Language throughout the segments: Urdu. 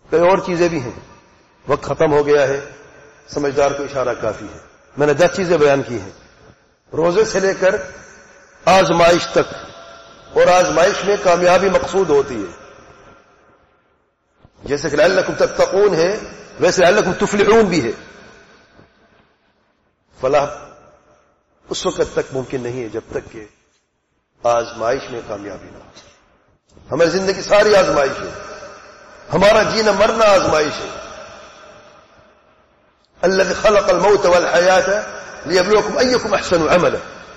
کئی اور چیزیں بھی ہیں. وقت ختم ہو گیا ہے, سمجھدار کو اشارہ کافی ہے. میں نے 10 چیزیں بیان کی ہیں, روزے سے لے کر آزمائش تک, اور آزمائش میں کامیابی مقصود ہوتی ہے. جیسے کہ لعلکم تتقون ہے, ویسے لعلکم تفلحون بھی ہے. فلاح اس وقت تک ممکن نہیں ہے جب تک کہ آزمائش میں کامیابی نہ ہو. ہماری زندگی ساری آزمائش ہے, ہمارا جینا مرنا آزمائش ہے. الذی خلق الموت والحیات لیبلوکم ایکم احسن عملا.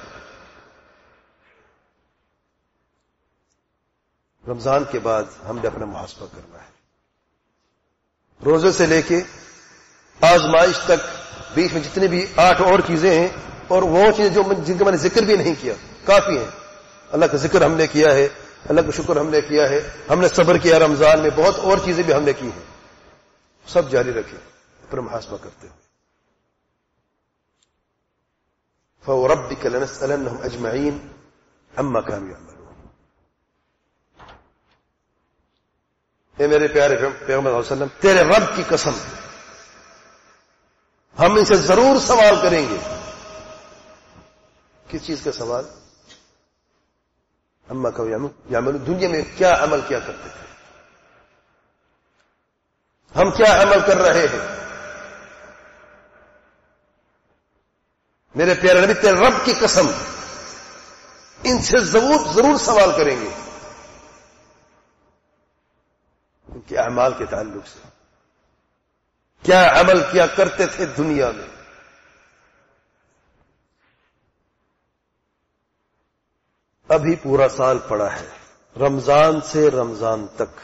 رمضان کے بعد ہم نے اپنا محاسبہ کرنا ہے. روزے سے لے کے آزمائش تک بیچ میں جتنی بھی 8 اور چیزیں ہیں, اور وہ چیزیں جن کا میں نے ذکر بھی نہیں کیا, کافی ہیں. اللہ کا ذکر ہم نے کیا ہے, اللہ کا شکر ہم نے کیا ہے, ہم نے صبر کیا رمضان میں, بہت اور چیزیں بھی ہم نے کی ہیں. سب جاری رکھیں اپنا محاسبہ کرتے ہوئے. فَوَرَبِّكَ لَنَسْأَلَنَّهُمْ أَجْمَعِينَ عَمَّا كَانُوا يَعْمَلُونَ. اے میرے پیارے پیغمبر صلی اللہ علیہ وسلم, تیرے رب کی قسم ہم ان سے ضرور سوال کریں گے. کس چیز کا سوال؟ عَمَّا كَانُوا يَعْمَلُونَ. دنیا میں کیا عمل کیا کرتے تھے, ہم کیا عمل کر رہے ہیں. میرے پیارے نبی, تیرے رب کی قسم ان سے ضرور سوال کریں گے ان کے اعمال کے تعلق سے. کیا عمل کیا کرتے تھے دنیا میں. ابھی پورا سال پڑا ہے, رمضان سے رمضان تک.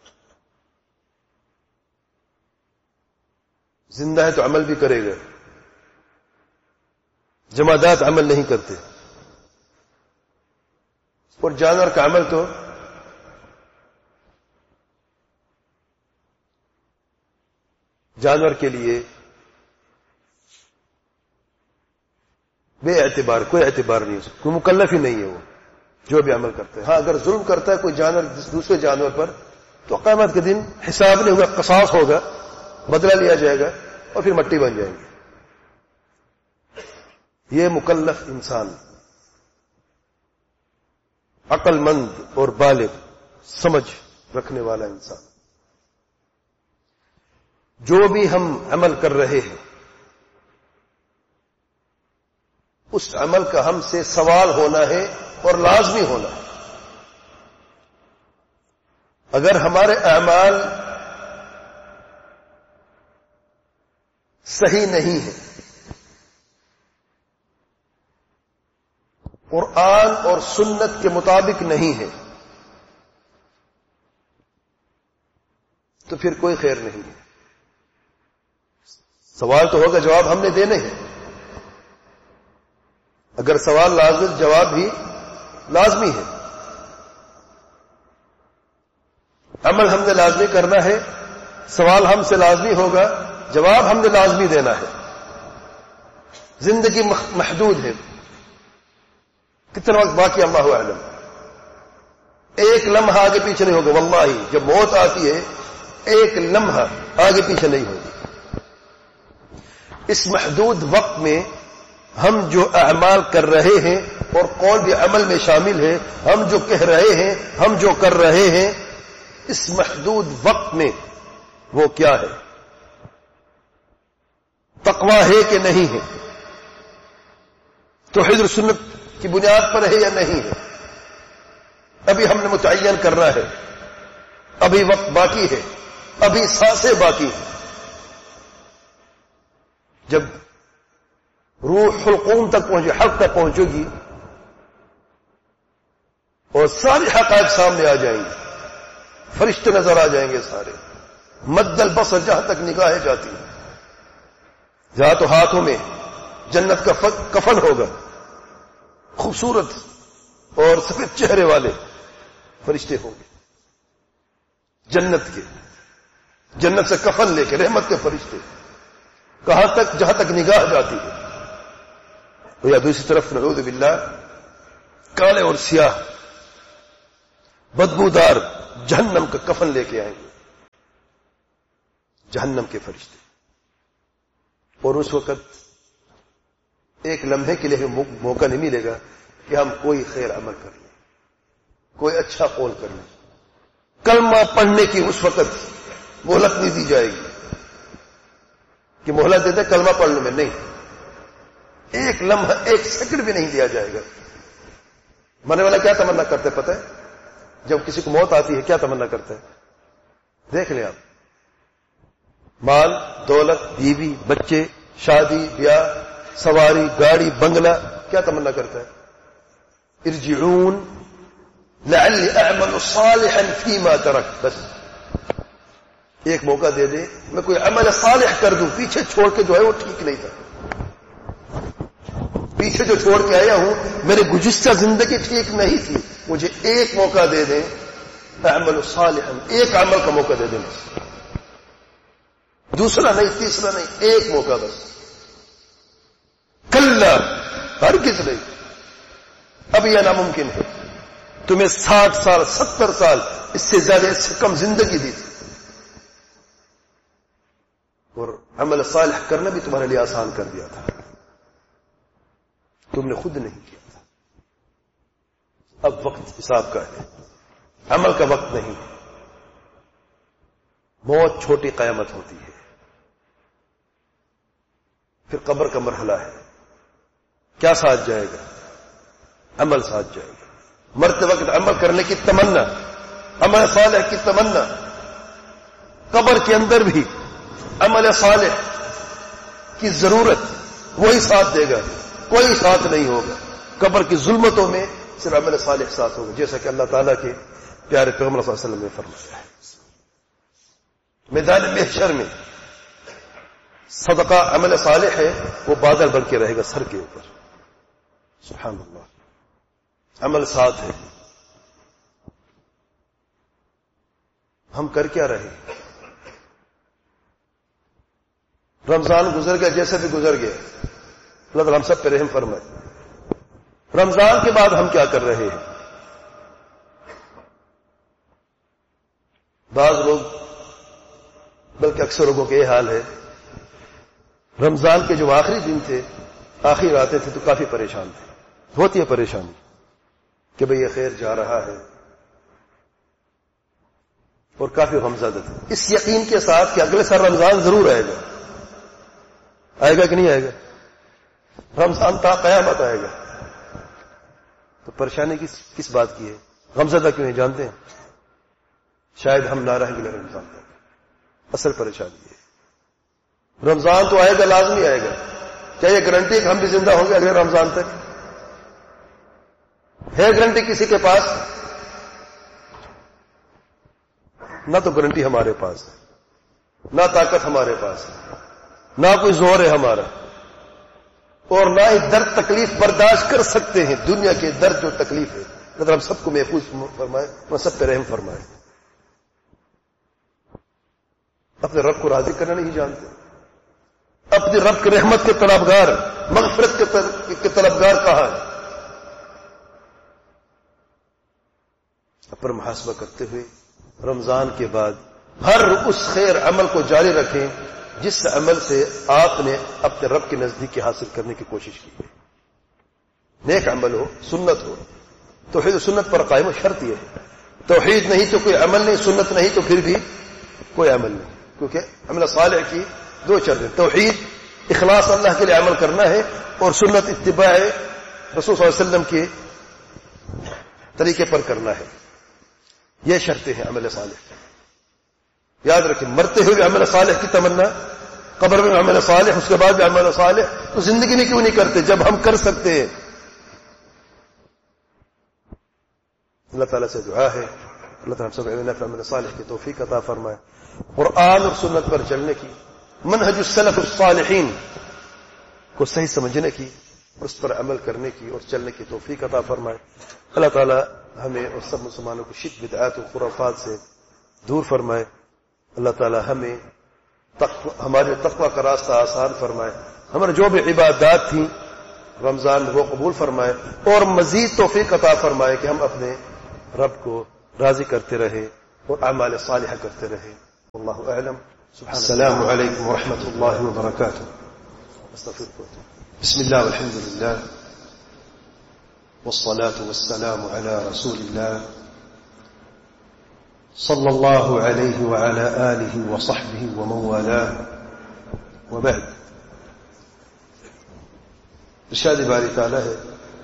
زندہ ہے تو عمل بھی کرے گا. جمادات عمل نہیں کرتے, اور جانور کا عمل تو جانور کے لیے بے اعتبار, کوئی اعتبار نہیں ہو سکتا, کوئی مکلف ہی نہیں ہے وہ جو بھی عمل کرتا ہے. ہاں اگر ظلم کرتا ہے کوئی جانور دوسرے جانور پر, تو قیامت کے دن حساب نہیں ہوگا, قصاص ہوگا, بدلہ لیا جائے گا اور پھر مٹی بن جائیں گے. یہ مکلف انسان, عقل مند اور بالغ سمجھ رکھنے والا انسان, جو بھی ہم عمل کر رہے ہیں اس عمل کا ہم سے سوال ہونا ہے اور لازمی ہونا ہے. اگر ہمارے اعمال صحیح نہیں ہیں, قرآن اور سنت کے مطابق نہیں ہے, تو پھر کوئی خیر نہیں ہے. سوال تو ہوگا, جواب ہم نے دینے ہیں. اگر سوال لازمی, جواب بھی لازمی ہے. عمل ہم نے لازمی کرنا ہے, سوال ہم سے لازمی ہوگا, جواب ہم نے لازمی دینا ہے. زندگی محدود ہے, کتنا وقت باقی اللہ اعلم. ایک لمحہ آگے پیچھے نہیں ہوگا. واللہ جب موت آتی ہے ایک لمحہ آگے پیچھے نہیں ہوگی. اس محدود وقت میں ہم جو اعمال کر رہے ہیں اور قول بھی عمل میں شامل ہے, ہم جو کہہ رہے ہیں, ہم جو کر رہے ہیں, اس محدود وقت میں وہ کیا ہے, تقوی ہے کہ نہیں ہے, توحید و سنت کی بنیاد پر ہے یا نہیں ہے. ابھی ہم نے متعین کرنا ہے, ابھی وقت باقی ہے, ابھی سانسیں باقی ہیں. جب روح حلقوم تک پہنچے, حق تک پہنچے گی اور ساری حقائق سامنے آ جائیں گے, فرشتے نظر آ جائیں گے سارے, مد البصر جہاں تک نگاہیں جاتی ہیں, جہاں تو ہاتھوں میں جنت کا کفن ہوگا, خوبصورت اور سفید چہرے والے فرشتے ہوں گے جنت کے, جنت سے کفن لے کے رحمت کے فرشتے, کہاں تک, جہاں تک نگاہ جاتی ہے. یا دوسری طرف نعوذ باللہ کالے اور سیاہ بدبودار جہنم کا کفن لے کے آئیں گے. جہنم کے فرشتے. اور اس وقت ایک لمحے کے لیے موقع نہیں ملے گا کہ ہم کوئی خیر عمل کر لیں, کوئی اچھا قول کر لیں. کلمہ پڑھنے کی اس وقت مہلت نہیں دی جائے گی کہ مہلت دیتے کلمہ پڑھنے میں, نہیں, ایک لمحہ ایک سیکنڈ بھی نہیں دیا جائے گا. مرنے والا کیا تمنا کرتے ہیں پتہ ہے؟ جب کسی کو موت آتی ہے کیا تمنا کرتا ہے؟ دیکھ لیں آپ, مال دولت, بیوی بچے, شادی بیاہ, سواری, گاڑی, بنگلہ, کیا تمنا کرتا ہے؟ ارجعون لعلی اعمل صالحا فیما ترک. بس ایک موقع دے دے میں کوئی عمل صالح کر دوں, پیچھے چھوڑ کے جو ہے وہ ٹھیک نہیں تھا, پیچھے جو چھوڑ کے آیا ہوں میرے گزشتہ زندگی ٹھیک نہیں تھی, مجھے ایک موقع دے دیں, اعمل صالحا, ایک عمل کا موقع دے دیں, دوسرا نہیں, تیسرا نہیں, ایک موقع بس. کلا, ہرگز نہیں, اب یہ ناممکن ہے. تمہیں 60 سال 70 سال اس سے زیادہ, اس سے کم زندگی دی تھی, اور عمل صالح کرنا بھی تمہارے لیے آسان کر دیا تھا, تم نے خود نہیں کیا تھا. اب وقت حساب کا ہے, عمل کا وقت نہیں. بہت چھوٹی قیامت ہوتی ہے, پھر قبر کا مرحلہ ہے. کیا ساتھ جائے گا؟ عمل ساتھ جائے گا. مرتے وقت عمل کرنے کی تمنا, عمل صالح کی تمنا. قبر کے اندر بھی عمل صالح کی ضرورت, وہی ساتھ دے گا, کوئی ساتھ نہیں ہوگا. قبر کی ظلمتوں میں صرف عمل صالح ساتھ ہوگا, جیسا کہ اللہ تعالیٰ کے پیارے پیغمبر صلی اللہ علیہ وسلم نے فرمایا ہے. میدان محشر میں صدقہ عمل صالح ہے, وہ بادل بن کے رہے گا سر کے اوپر. سبحان اللہ, عمل ساتھ ہے. ہم کر کیا رہے؟ رمضان گزر گیا جیسے بھی گزر گیا, اللہ تعالیٰ ہم سب پہ رحم فرمائے. رمضان کے بعد ہم کیا کر رہے ہیں؟ بعض لوگ, بلکہ اکثر لوگوں کے یہ حال ہے, رمضان کے جو آخری دن تھے, آخری راتیں تھے, تو کافی پریشان تھے. ہوتی ہے پریشانی کہ بھئی یہ خیر جا رہا ہے, اور کافی غمزدہ تھے, اس یقین کے ساتھ کہ اگلے سال رمضان ضرور آئے گا. آئے گا کہ نہیں آئے گا؟ رمضان تا قیامت آئے گا. تو پریشانی کس بات کی ہے؟ غمزدہ کیوں ہے جانتے ہیں؟ شاید ہم نہ رہیں گے رمضان تک. اصل پریشانی ہے, رمضان تو آئے گا, لازمی آئے گا. کیا یہ گارنٹی ہے کہ ہم بھی زندہ ہوں گے اگلے رمضان تک؟ ہے گارنٹی کسی کے پاس؟ نہ تو گارنٹی ہمارے پاس ہے, نہ طاقت ہمارے پاس ہے, نہ کوئی زور ہے ہمارا, اور نہ ہی درد تکلیف برداشت کر سکتے ہیں. دنیا کے درد جو تکلیف ہے, مطلب ہم سب کو محفوظ فرمائے, وہ سب پہ رحم فرمائے. اپنے رب کو راضی کرنا نہیں جانتے, اپنے رب کی رحمت کے طلبگار, مغفرت کے طلبگار کہاں ہے؟ اپنا محاسبہ کرتے ہوئے رمضان کے بعد ہر اس خیر عمل کو جاری رکھیں جس عمل سے آپ نے اپنے رب کے نزدیکی حاصل کرنے کی کوشش کی ہے. نیک عمل ہو, سنت ہو. توحید و سنت پر قائم و شرط یہ ہے. توحید نہیں تو کوئی عمل نہیں, سنت نہیں تو پھر بھی کوئی عمل نہیں. کیونکہ عمل صالح کی دو شرطیں, توحید اخلاص اللہ کے لیے عمل کرنا ہے, اور سنت اتباع رسول صلی اللہ علیہ وسلم کے طریقے پر کرنا ہے. یہ شرطیں ہیں عمل صالح. یاد رکھیں, مرتے ہوئے بھی عمل صالح کی تمنا, قبر میں عمل صالح, اس کے بعد بھی عمل صالح. تو زندگی میں کیوں نہیں کرتے جب ہم کر سکتے ہیں؟ اللہ تعالیٰ سے دعا ہے, اللہ تعالیٰ سب عمل صالح کی توفیق عطا فرمائے. قرآن اور سنت پر چلنے کی, منہج السلف الصالحین کو صحیح سمجھنے کی, اس پر عمل کرنے کی اور چلنے کی توفیق عطا فرمائے. اللہ تعالیٰ ہمیں اور سب مسلمانوں کو شرک بدعات و خرافات سے دور فرمائے. اللہ تعالیٰ ہمیں ہمارے تقوی کا راستہ آسان فرمائے. ہمارے جو بھی عبادات تھیں رمضان وہ قبول فرمائے, اور مزید توفیق عطا فرمائے کہ ہم اپنے رب کو راضی کرتے رہے اور اعمال صالحہ کرتے رہے. واللہ اعلم. السلام عليكم ورحمة الله وبركاته. بسم الله والحمد لله والصلاة والسلام على رسول الله صلى الله عليه وعلى آله وصحبه ومن والاه وبعد. ارشاد باری تعالی ہے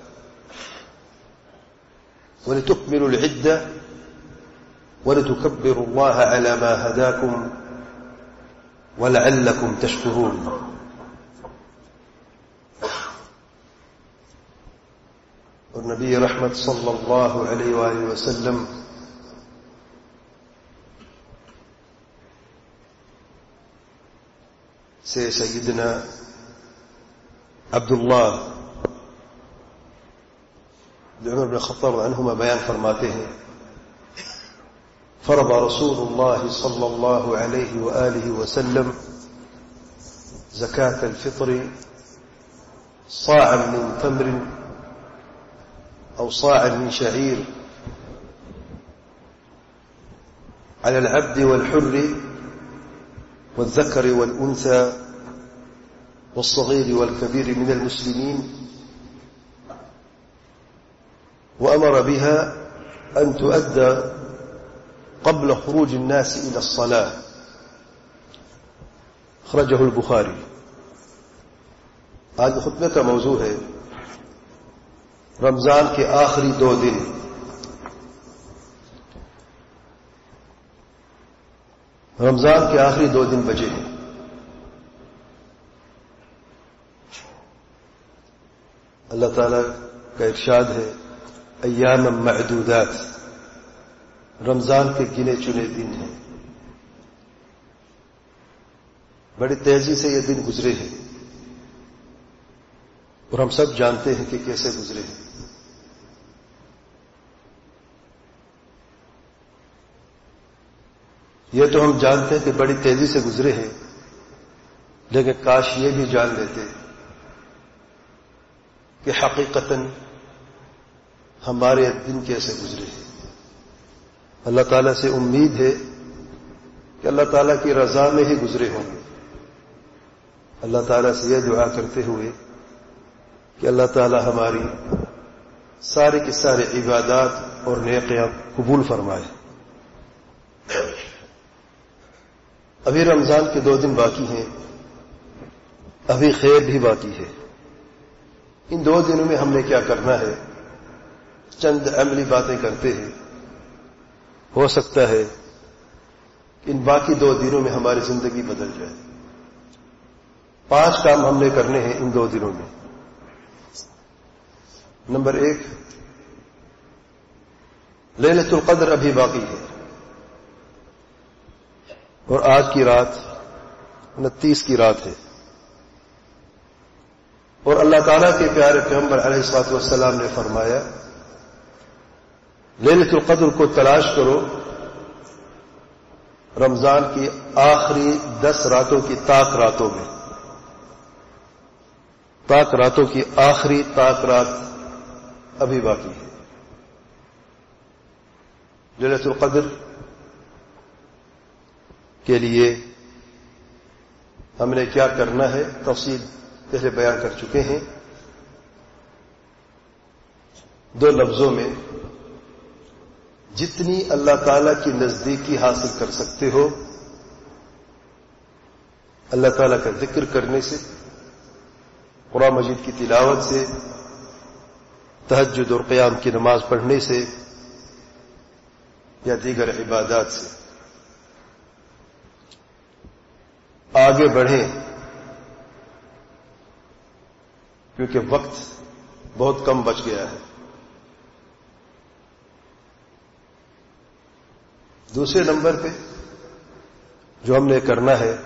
وَلِتُكْمِلُوا الْعِدَّةَ وَلِتُكَبِّرُوا اللَّهَ عَلَى مَا هَدَاكُمْ وَلَعَلَّكُمْ تَشْكُرُونَ. اور نبی رحمت صلی اللہ علیہ وآلہ وسلم سے سیدنا عبداللہ عمر بن خطاب عنہما بیان فرماتے ہیں فرض رسول الله صلى الله عليه وآله وسلم زكاة الفطر صاعا من تمر أو صاعا من شعير على العبد والحر والذكر والأنثى والصغير والكبير من المسلمين، وأمر بها أن تؤدى قبل خروج الناس إلى الصلاة. خرجه البخاری. آج خطبے کا موضوع ہے رمضان کے آخری 2 دن. رمضان کے آخری 2 دن بچے ہیں. اللہ تعالی کا ارشاد ہے ایام معدودات، رمضان کے گنے چنے دن ہیں. بڑی تیزی سے یہ دن گزرے ہیں اور ہم سب جانتے ہیں کہ کیسے گزرے ہیں. یہ تو ہم جانتے ہیں کہ بڑی تیزی سے گزرے ہیں، لیکن کاش یہ بھی جان لیتے کہ حقیقتاً ہمارے دن کیسے گزرے ہیں. اللہ تعالیٰ سے امید ہے کہ اللہ تعالیٰ کی رضا میں ہی گزرے ہوں گے. اللہ تعالیٰ سے یہ دعا کرتے ہوئے کہ اللہ تعالیٰ ہماری سارے کی سارے عبادات اور نیکیاں قبول فرمائے. ابھی رمضان کے 2 دن باقی ہیں، ابھی خیر بھی باقی ہے. ان 2 دنوں میں ہم نے کیا کرنا ہے؟ چند عملی باتیں کرتے ہیں. ہو سکتا ہے کہ ان باقی 2 دنوں میں ہماری زندگی بدل جائے. 5 کام ہم نے کرنے ہیں ان 2 دنوں میں. نمبر 1، لیلۃ القدر ابھی باقی ہے اور آج کی رات 29 کی رات ہے. اور اللہ تعالیٰ کے پیارے پیغمبر علیہ الصلوۃ والسلام نے فرمایا لیلۃ القدر کو تلاش کرو رمضان کی آخری 10 راتوں کی طاق راتوں میں. طاق راتوں کی آخری طاق رات ابھی باقی ہے. لیلۃ القدر کے لیے ہم نے کیا کرنا ہے تفصیل پہلے بیان کر چکے ہیں. 2 لفظوں میں جتنی اللہ تعالیٰ کی نزدیکی حاصل کر سکتے ہو اللہ تعالیٰ کا ذکر کرنے سے، قرآن مجید کی تلاوت سے، تہجد اور قیام کی نماز پڑھنے سے یا دیگر عبادات سے آگے بڑھیں، کیونکہ وقت بہت کم بچ گیا ہے. دوسرے نمبر پہ جو ہم نے کرنا ہے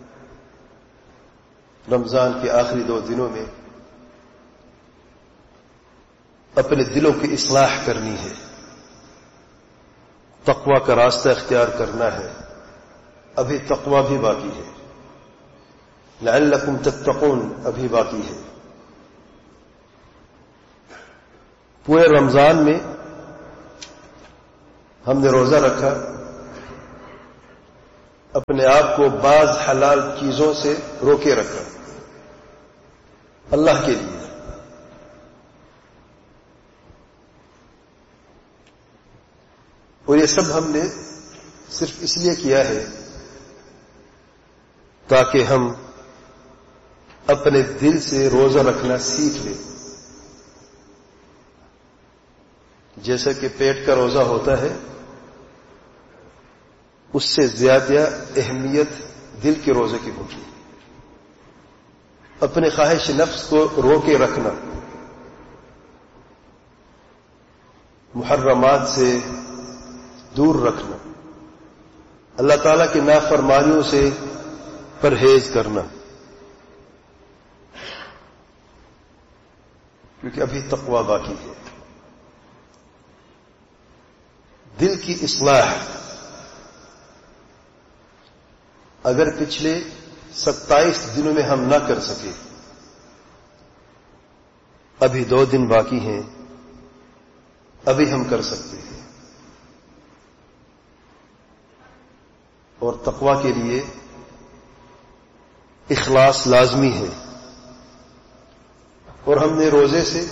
رمضان کے آخری 2 دنوں میں اپنے دلوں کی اصلاح کرنی ہے، تقوی کا راستہ اختیار کرنا ہے. ابھی تقوی بھی باقی ہے، لعلکم تتقون ابھی باقی ہے. پورے رمضان میں ہم نے روزہ رکھا، اپنے آپ کو بعض حلال چیزوں سے روکے رکھا اللہ کے لیے. اور یہ سب ہم نے صرف اس لیے کیا ہے تاکہ ہم اپنے دل سے روزہ رکھنا سیکھ لیں. جیسا کہ پیٹ کا روزہ ہوتا ہے اس سے زیادہ اہمیت دل کے روزے کی ہوگی. اپنے خواہش نفس کو روکے رکھنا، محرمات سے دور رکھنا، اللہ تعالیٰ کی نافرمانیوں سے پرہیز کرنا، کیونکہ ابھی تقویٰ باقی ہے. دل کی اصلاح اگر پچھلے 27 دنوں میں ہم نہ کر سکے، ابھی 2 دن باقی ہیں، ابھی ہم کر سکتے ہیں. اور تقویٰ کے لیے اخلاص لازمی ہے. اور ہم نے روزے سے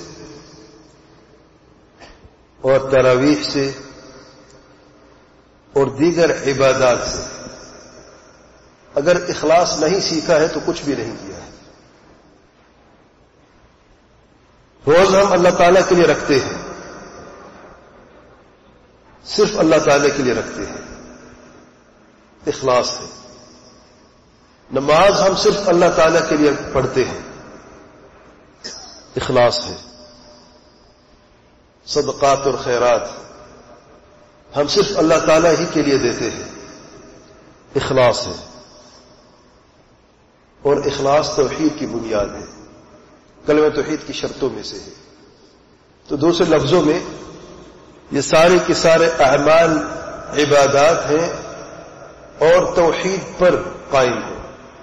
اور تراویح سے اور دیگر عبادات سے اگر اخلاص نہیں سیکھا ہے تو کچھ بھی نہیں کیا ہے. روز ہم اللہ تعالیٰ کے لیے رکھتے ہیں، صرف اللہ تعالیٰ کے لیے رکھتے ہیں، اخلاص ہے. نماز ہم صرف اللہ تعالیٰ کے لیے پڑھتے ہیں، اخلاص ہے. صدقات اور خیرات ہم صرف اللہ تعالیٰ ہی کے لیے دیتے ہیں، اخلاص ہے. اور اخلاص توحید کی بنیاد ہے، کلمہ توحید کی شرطوں میں سے ہے. تو دوسرے لفظوں میں یہ سارے کے سارے اعمال عبادات ہیں اور توحید پر قائم ہیں.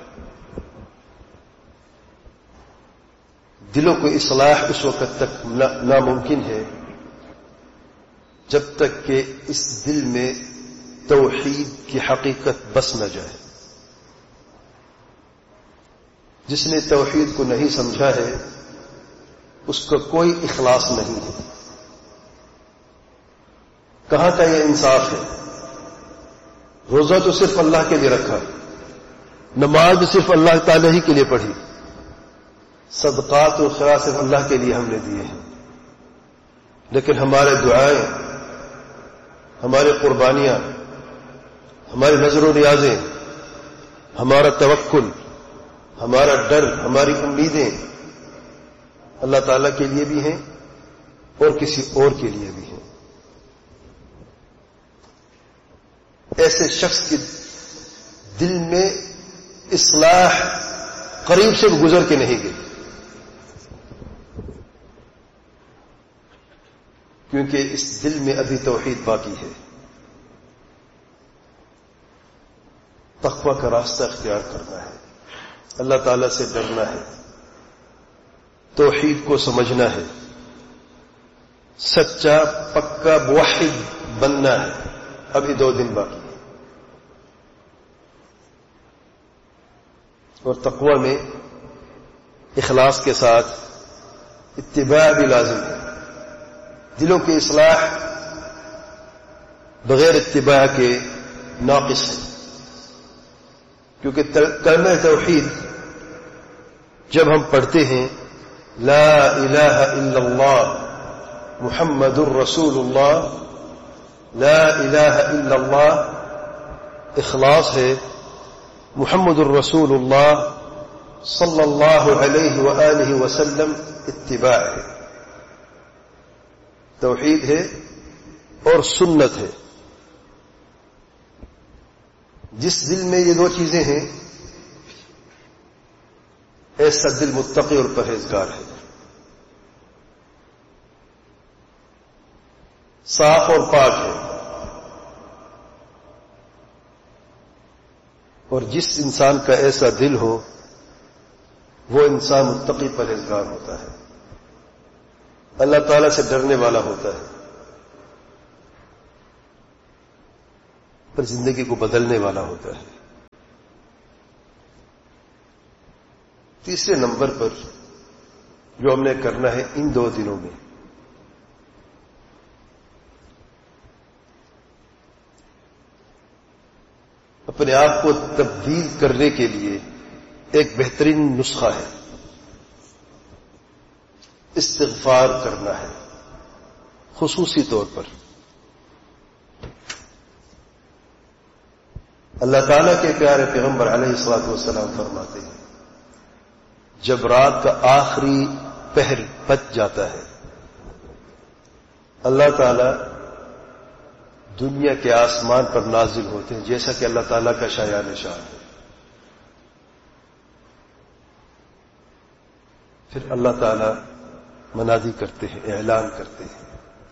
دلوں کو اصلاح اس وقت تک ناممکن ہے جب تک کہ اس دل میں توحید کی حقیقت بس نہ جائے. جس نے توحید کو نہیں سمجھا ہے اس کا کوئی اخلاص نہیں ہے. کہاں کا یہ انصاف ہے؟ روزہ تو صرف اللہ کے لیے رکھا، نماز بھی صرف اللہ تعالی ہی کے لیے پڑھی، صدقات اور خیرات صرف اللہ کے لیے ہم نے دیے ہیں. لیکن ہمارے دعائیں، ہماری قربانیاں، ہماری نظر و نیازیں، ہمارا توکل، ہمارا ڈر، ہماری امیدیں اللہ تعالیٰ کے لیے بھی ہیں اور کسی اور کے لیے بھی ہیں. ایسے شخص کے دل میں اصلاح قریب سے گزر کے نہیں گئی، کیونکہ اس دل میں ابھی توحید باقی ہے. تقویٰ کا راستہ اختیار کرنا ہے، اللہ تعالیٰ سے ڈرنا ہے، توحید کو سمجھنا ہے، سچا پکا موحد بننا ہے. ابھی 2 دن باقی ہے. اور تقویٰ میں اخلاص کے ساتھ اتباع بھی لازم ہے. دلوں کی اصلاح بغیر اتباع کے ناقص ہے، کیونکہ کلمہ توحید جب ہم پڑھتے ہیں لا الہ الا اللہ محمد الرسول اللہ، لا الہ الا اللہ اخلاص ہے، محمد الرسول اللہ صلی اللہ علیہ وآلہ وسلم اتباع ہے، توحید ہے اور سنت ہے. جس دل میں یہ 2 چیزیں ہیں ایسا دل متقی اور پرہیزگار ہے، صاف اور پاک ہے. اور جس انسان کا ایسا دل ہو وہ انسان متقی پرہیزگار ہوتا ہے، اللہ تعالیٰ سے ڈرنے والا ہوتا ہے، پر زندگی کو بدلنے والا ہوتا ہے. تیسرے نمبر پر جو ہم نے کرنا ہے ان 2 دنوں میں، اپنے آپ کو تبدیل کرنے کے لیے ایک بہترین نسخہ ہے، استغفار کرنا ہے. خصوصی طور پر اللہ تعالیٰ کے پیارے پیغمبر علیہ الصلوۃ والسلام فرماتے ہیں جب رات کا آخری پہر بچ جاتا ہے اللہ تعالیٰ دنیا کے آسمان پر نازل ہوتے ہیں، جیسا کہ اللہ تعالیٰ کا شایان شان ہے. پھر اللہ تعالیٰ منادی کرتے ہیں، اعلان کرتے ہیں،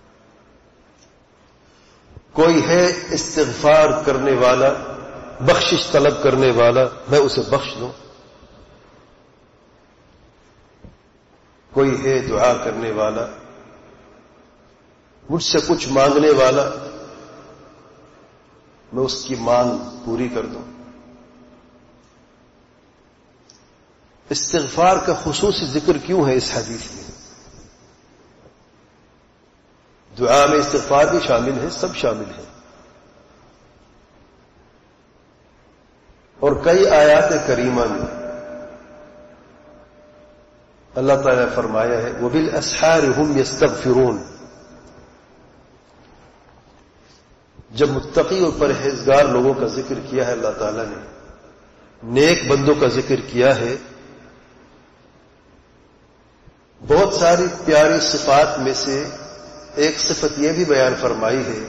کوئی ہے استغفار کرنے والا، بخشش طلب کرنے والا، میں اسے بخش دوں. کوئی ہے دعا کرنے والا، مجھ سے کچھ مانگنے والا، میں اس کی مانگ پوری کر دوں. استغفار کا خصوصی ذکر کیوں ہے اس حدیث میں؟ دعا میں استغفار بھی شامل ہے، سب شامل ہے. اور کئی آیات کریمہ میں اللہ تعالیٰ نے فرمایا ہے وَبِالْأَسْحَارِ هُمْ يَسْتَغْفِرُونَ. جب متقی اور پرہیزگار لوگوں کا ذکر کیا ہے اللہ تعالیٰ نے، نیک بندوں کا ذکر کیا ہے، بہت ساری پیاری صفات میں سے ایک صفت یہ بھی بیان فرمائی ہے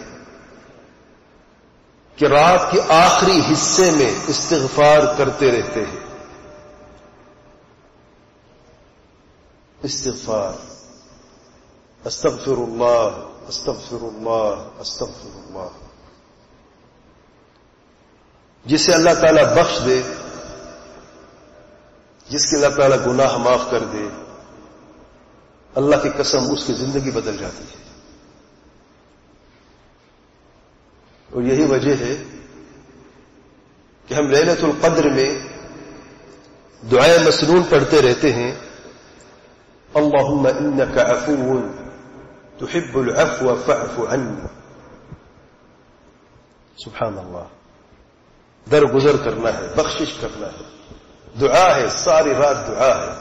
کہ رات کے آخری حصے میں استغفار کرتے رہتے ہیں. استغفار، استغفر اللہ، استغفر اللہ، استغفر اللہ. جسے اللہ تعالیٰ بخش دے، جس کے اللہ تعالیٰ گناہ معاف کر دے، اللہ کی قسم اس کی زندگی بدل جاتی ہے. اور یہی وجہ ہے کہ ہم لیلۃ القدر میں دعائے مسنون پڑھتے رہتے ہیں، اللہم انک عفو تحب العفو فاعف عنی. سبحان اللہ. درگزر کرنا ہے، بخشش کرنا ہے، دعا ہے، ساری رات دعا ہے.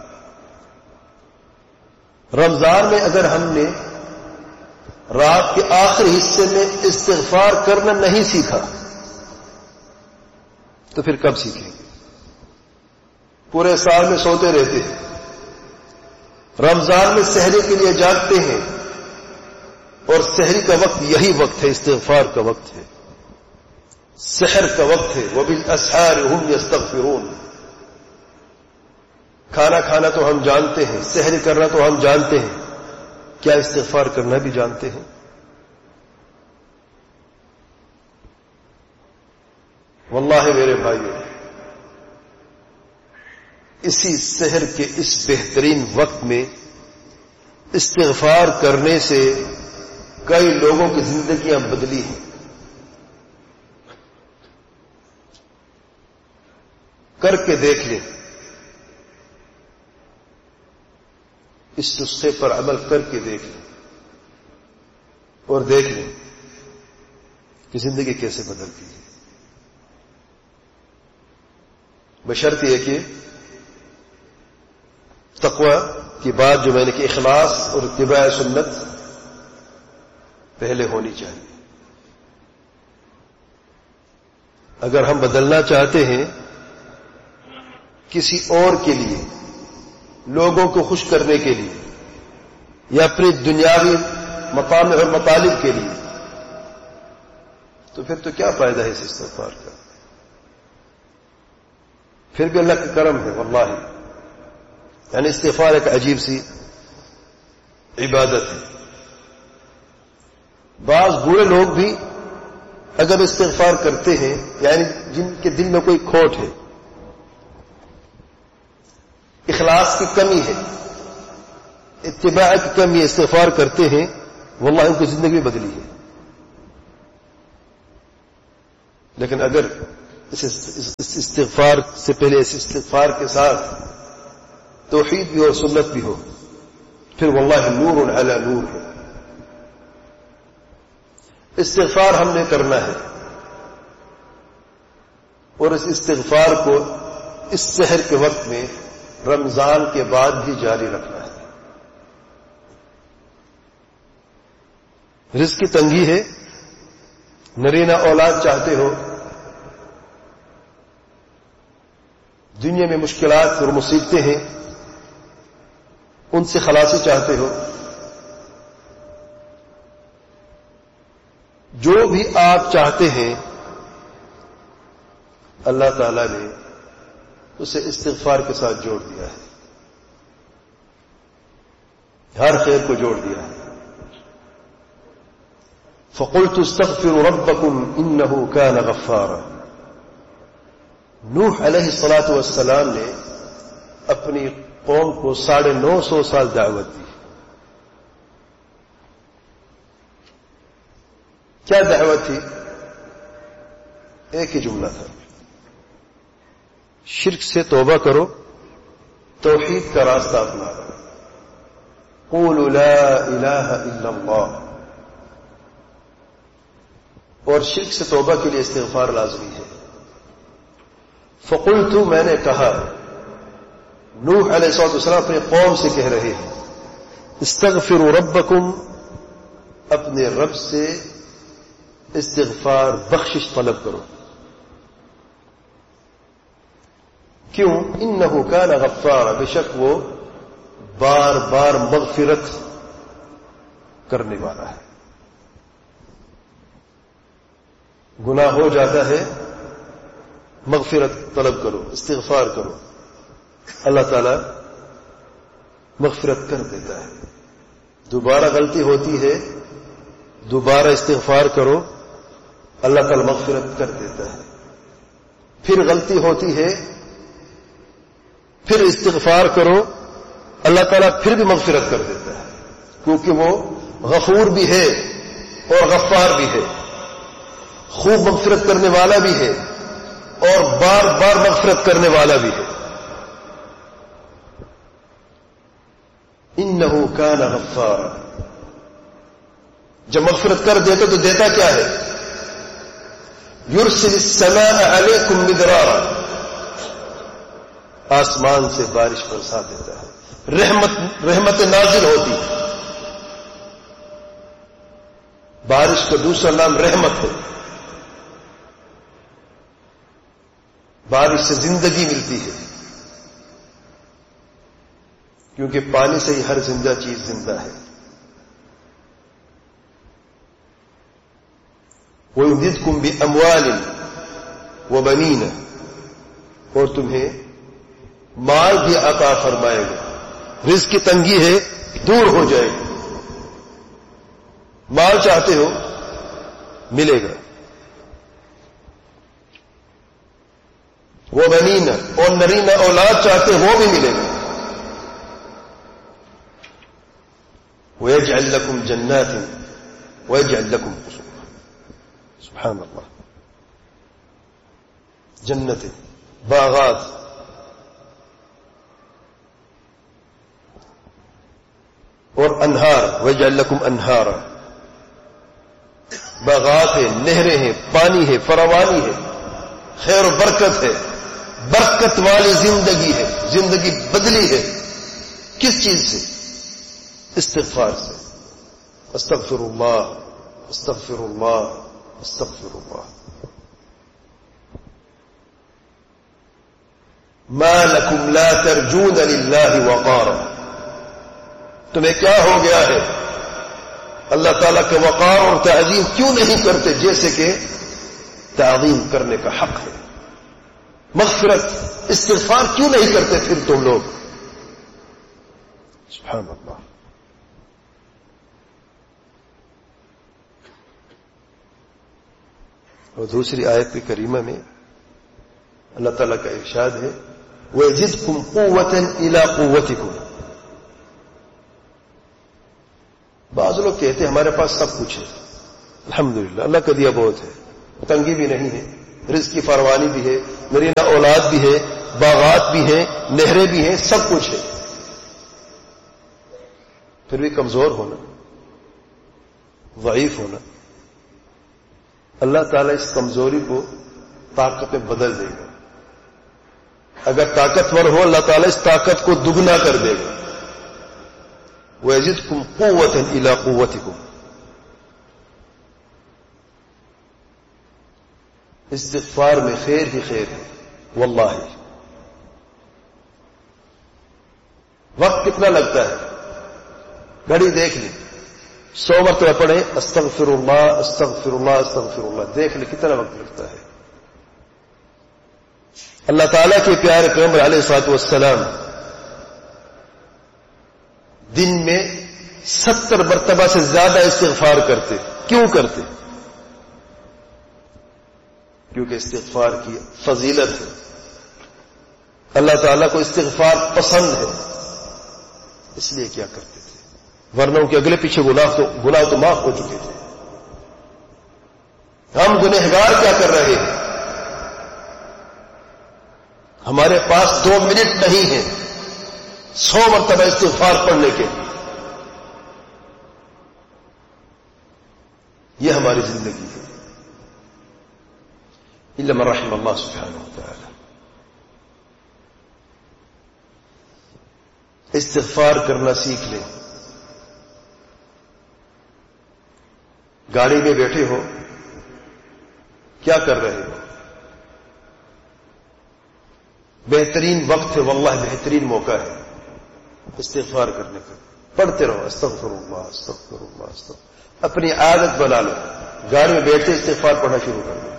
رمضان میں اگر ہم نے رات کے آخری حصے میں استغفار کرنا نہیں سیکھا تو پھر کب سیکھیں گے؟ پورے سال میں سوتے رہتے ہیں، رمضان میں سحری کے لیے جاگتے ہیں، اور سحری کا وقت یہی وقت ہے، استغفار کا وقت ہے، سحر کا وقت ہے. وَبِالْأَسْحَارِ هُمْ يَسْتَغْفِرُونَ. کھانا کھانا تو ہم جانتے ہیں، سحر کرنا تو ہم جانتے ہیں، کیا استغفار کرنا بھی جانتے ہیں؟ واللہ میرے بھائیو، اسی سحر کے اس بہترین وقت میں استغفار کرنے سے کئی لوگوں کی زندگیاں بدلی ہیں. کر کے دیکھ لیں، اس نسخے پر عمل کر کے دیکھ لیں اور دیکھ لیں کہ زندگی کیسے بدلتی ہے. بشرط یہ کہ تقوی کی بات جو میں نے کہ اخلاص اور اتباع سنت پہلے ہونی چاہیے. اگر ہم بدلنا چاہتے ہیں کسی اور کے لیے، لوگوں کو خوش کرنے کے لیے، یا اپنی دنیاوی مطامع اور مطالب کے لیے، تو پھر تو کیا فائدہ ہے اس استغفار کا؟ پھر بھی اللہ کا کرم ہے واللہ. یعنی استغفار ایک عجیب سی عبادت ہے. بعض برے لوگ بھی اگر استغفار کرتے ہیں، یعنی جن کے دل میں کوئی کھوٹ ہے، اخلاص کی کمی ہے، اتباع کی کمی ہے، استغفار کرتے ہیں، واللہ ان کی زندگی بدلی ہے. لیکن اگر اس استغفار سے پہلے اس استغفار کے ساتھ توحید بھی ہو سنت بھی ہو، پھر واللہ نور علی نور ہے۔ استغفار ہم نے کرنا ہے، اور اس استغفار کو اس سحر کے وقت میں رمضان کے بعد بھی جاری رکھنا ہے۔ رزق کی تنگی ہے، نرینہ اولاد چاہتے ہو، دنیا میں مشکلات اور مصیبتیں ہیں، ان سے خلاصی چاہتے ہو، جو بھی آپ چاہتے ہیں اللہ تعالیٰ نے اسے استغفار کے ساتھ جوڑ دیا ہے، ہر خیر کو جوڑ دیا ہے۔ فَقُلْتُ اسْتَغْفِرُوا رَبَّكُمْ إِنَّهُ كَانَ غَفَّارًا۔ نوح علیہ الصلاۃ والسلام نے اپنی قوم کو 950 سال دعوت دی۔ کیا دعوت تھی؟ ایک ہی جملہ تھا، شرک سے توبہ کرو، توحید کا راستہ اپناؤ، قولوا لا الہ الا اللہ، اور شرک سے توبہ کے لیے استغفار لازمی ہے۔ فقلت، میں نے کہا، نوح علیہ السلام اپنے قوم سے کہہ رہے ہیں، استغفروا ربکم، اپنے رب سے استغفار بخشش طلب کرو۔ کیوں؟ انہ کان غفارا، بے شک وہ بار بار مغفرت کرنے والا ہے۔ گناہ ہو جاتا ہے، مغفرت طلب کرو، استغفار کرو، اللہ تعالی مغفرت کر دیتا ہے۔ دوبارہ غلطی ہوتی ہے، دوبارہ استغفار کرو، اللہ تعالی مغفرت کر دیتا ہے۔ پھر غلطی ہوتی ہے، پھر استغفار کرو، اللہ تعالیٰ پھر بھی مغفرت کر دیتا ہے، کیونکہ وہ غفور بھی ہے اور غفار بھی ہے، خوب مغفرت کرنے والا بھی ہے اور بار بار مغفرت کرنے والا بھی ہے۔ انہ کان غفارا، جب مغفرت کر دیتا تو دیتا کیا ہے؟ یرسل السماء علیکم مدرارا، آسمان سے بارش برسا دیتا ہے، رحمت نازل ہوتی ہے۔ بارش کا دوسرا نام رحمت ہے۔ بارش سے زندگی ملتی ہے، کیونکہ پانی سے ہی ہر زندہ چیز زندہ ہے۔ وَيُمْدِدْكُمْ بِأَمْوَالٍ وَبَنِينَ، اور تمہیں مال بھی عطا فرمائے گا۔ رزق کی تنگی ہے، دور ہو جائے گی۔ مال چاہتے ہو، ملے گا۔ وہ بنین، اور نرینہ اولاد چاہتے وہ بھی ملے گا۔ وَيَجْعَلْ لَكُمْ جَنَّاتٍ وَيَجْعَلْ لَكُمْ قُصُورًا، سبحان اللہ، جنتیں، باغات، اور انہار، وَيَجْعَلْ لَكُمْ انہارا، باغات ہیں، نہریں ہیں، پانی ہے، فراوانی ہے، خیر و برکت ہے، برکت والی زندگی ہے۔ زندگی بدلی ہے کس چیز سے؟ استغفار سے۔ استغفر اللہ، استغفر اللہ، استغفر اللہ۔ ما لکم لا ترجون للہ وقارا، تمہیں کیا ہو گیا ہے؟ اللہ تعالیٰ کے وقار اور تعظیم کیوں نہیں کرتے جیسے کہ تعظیم کرنے کا حق ہے؟ مغفرت، استغفار کیوں نہیں کرتے پھر تم لوگ؟ سبحان اللہ۔ اور دوسری آیت کریمہ میں اللہ تعالیٰ کا ارشاد ہے، وَيَزِدْكُمْ قُوَّةً إِلَىٰ قُوَّتِكُمْ۔ بعض لوگ کہتے ہیں ہمارے پاس سب کچھ ہے، الحمدللہ اللہ کا دیا بہت ہے، تنگی بھی نہیں ہے، رزق کی فراوانی بھی ہے، نرینہ اولاد بھی ہے، باغات بھی ہیں، نہریں بھی ہیں، سب کچھ ہے، پھر بھی کمزور ہونا، ضعیف ہونا، اللہ تعالیٰ اس کمزوری کو طاقت میں بدل دے گا. اگر طاقتور ہو اللہ تعالیٰ اس طاقت کو دگنا کر دے گا. وَيَزِدْكُمْ قُوَّةً إِلَىٰ قُوَّتِكُمْ. استغفار میں خیر ہی خیر ہے واللہ. وقت کتنا لگتا ہے؟ گھڑی دیکھ لی، 100 مرتبہ پڑھیں استغفر اللہ استغفر اللہ استغفر اللہ، دیکھ لیں کتنا وقت لگتا ہے. اللہ تعالیٰ کے پیارے پیغمبر علیہ الصلوۃ والسلام دن میں 70 مرتبہ سے زیادہ استغفار کرتے. کیوں کرتے؟ کیونکہ استغفار کی فضیلت ہے. اللہ تعالیٰ کو استغفار پسند ہے، اس لیے کیا کرتے تھے. ورنہ ان کے اگلے پیچھے گناہ تو معاف ہو چکے تھے. ہم گنہگار کیا کر رہے ہیں؟ ہمارے پاس 2 منٹ نہیں ہیں 100 مرتبہ استغفار پڑھنے کے. یہ ہماری زندگی ہے. الا من رحم اللہ سبحانہ وتعالی. استغفار کرنا سیکھ لیں. گاڑی میں بیٹھے ہو، کیا کر رہے ہو؟ بہترین وقت ہے واللہ، بہترین موقع ہے استغفار کرنے کا. پڑھتے رہو استغفر اللہ استغفر اللہ استغفر. اپنی عادت بنا لو، گاڑی میں بیٹھے استغفار پڑھنا شروع کر دو.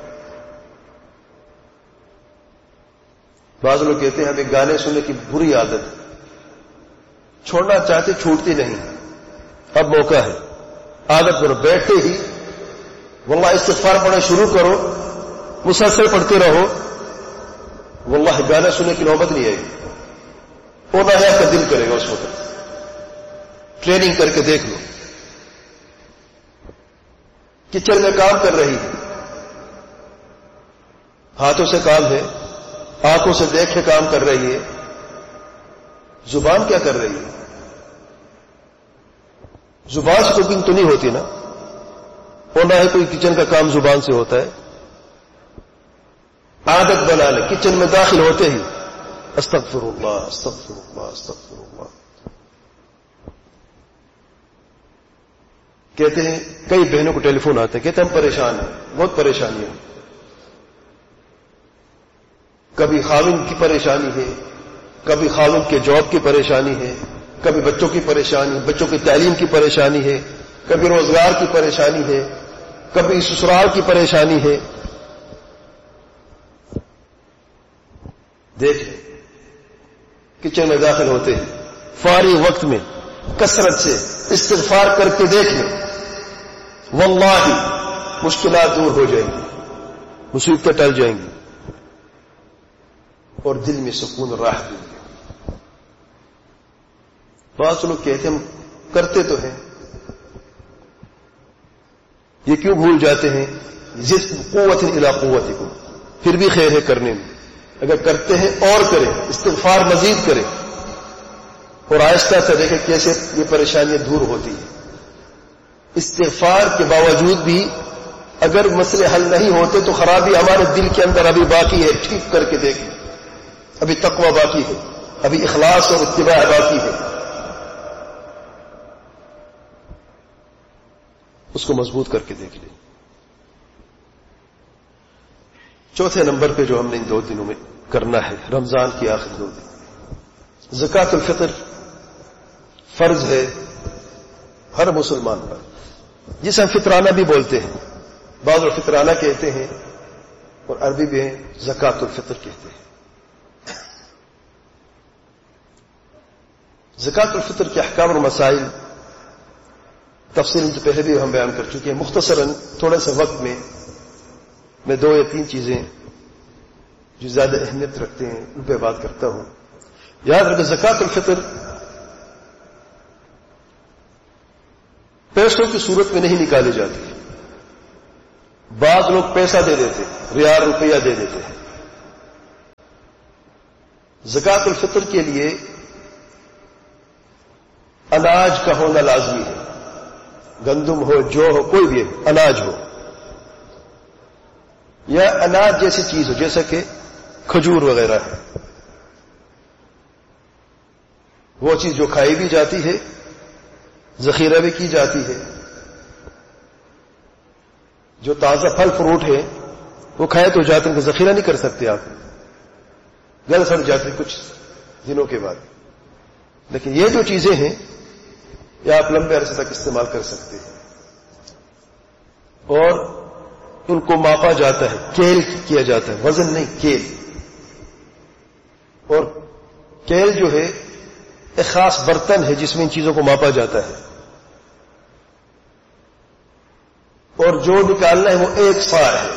بعض لوگ کہتے ہیں ہمیں گانے سننے کی بری عادت ہے، چھوڑنا چاہتے چھوٹتی نہیں. اب موقع ہے، عادت بنو. بیٹھتے ہی واللہ استغفار پڑھنا شروع کرو، مسلسل پڑھتے رہو. واللہ گانا سننے کی نوبت نہیں آئے گی. اور نہ آپ کا دل کرے گا اس وقت. ٹریننگ کر کے دیکھ لو. کچن میں کام کر رہی ہے، ہاتھوں سے کام ہے، آنکھوں سے دیکھ کے کام کر رہی ہے. زبان کیا کر رہی ہے؟ زبان سے کوکنگ تو نہیں ہوتی نا، اور نہ ہی کوئی کچن کا کام زبان سے ہوتا ہے. عادت بنا لے، کچن میں داخل ہوتے ہی استغفر اللہ استغفر اللہ استغفر اللہ. کہتے ہیں کئی بہنوں کو ٹیلی فون آتے ہیں، کہتے ہیں ہم پریشان ہیں، بہت پریشانی ہے. کبھی خاوند کی پریشانی ہے، کبھی خاوند کے جاب کی پریشانی ہے، کبھی بچوں کی پریشانی، بچوں کی تعلیم کی پریشانی ہے، کبھی روزگار کی پریشانی ہے، کبھی سسرال کی پریشانی ہے. دیکھ لیں کچن میں داخل ہوتے ہیں، فارغ وقت میں کثرت سے استغفار کر کے دیکھ لیں، واللہ مشکلات دور ہو جائیں گی، مصیبتیں ٹل جائیں گی، اور دل میں سکون راحت ملے گی. بعض لوگ کہتے ہیں ہم کرتے تو ہیں، یہ کیوں بھول جاتے ہیں؟ ضد قوت الی قوتکم. پھر بھی خیر ہے کرنے میں. اگر کرتے ہیں اور کریں، استغفار مزید کریں، اور آہستہ سے دیکھیں کیسے یہ پریشانیاں دور ہوتی ہیں. استغفار کے باوجود بھی اگر مسئلے حل نہیں ہوتے تو خرابی ہمارے دل کے اندر ابھی باقی ہے. ٹھیک کر کے دیکھیں، ابھی تقوی باقی ہے، ابھی اخلاص اور اتباع باقی ہے. اس کو مضبوط کر کے دیکھ لیں. چوتھے نمبر پہ جو ہم نے ان 2 دنوں میں کرنا ہے، رمضان کی آخر 2 دن، زکوٰۃ الفطر فرض ہے ہر مسلمان پر، جسے ہم فطرانہ بھی بولتے ہیں. بعض لوگ فطرانہ کہتے ہیں اور عربی میں زکوٰۃ الفطر کہتے ہیں. زکوٰۃ الفطر کے احکام اور مسائل تفصیل سے پہلے بھی ہم بیان کر چکے ہیں. مختصراً تھوڑا سا وقت میں 2 یا 3 چیزیں جو زیادہ اہمیت رکھتے ہیں ان پہ بات کرتا ہوں. یاد رکھیں زکوٰۃ الفطر پیسوں کی صورت میں نہیں نکالی جاتی. بعض لوگ پیسہ دے دیتے، ریال روپیہ دے دیتے ہیں. زکوٰۃ الفطر کے لیے اناج کا ہونا لازمی ہے، گندم ہو، جو ہو، کوئی بھی اناج ہو، یا اناج جیسی چیز ہو جیسا کہ کھجور وغیرہ ہے، وہ چیز جو کھائی بھی جاتی ہے، ذخیرہ بھی کی جاتی ہے. جو تازہ پھل فروٹ ہے وہ کھائے تو جاتے ہیں کہ ذخیرہ نہیں کر سکتے آپ، گل سڑ جاتے کچھ دنوں کے بعد. لیکن یہ جو چیزیں ہیں یہ آپ لمبے عرصے تک استعمال کر سکتے ہیں، اور ان کو ماپا جاتا ہے، کیل کیا جاتا ہے، وزن نہیں کیل. اور کیل جو ہے ایک خاص برتن ہے جس میں ان چیزوں کو ماپا جاتا ہے، اور جو نکالنا ہے وہ 1 صاع ہے.